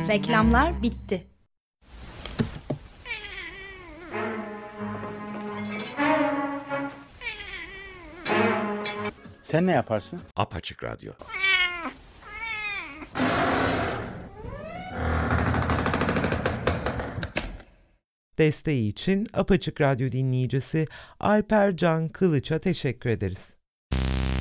Reklamlar bitti. Sen ne yaparsın? Apaçık Radyo. Desteği için Apaçık Radyo dinleyicisi Alper Can Kılıç'a teşekkür ederiz.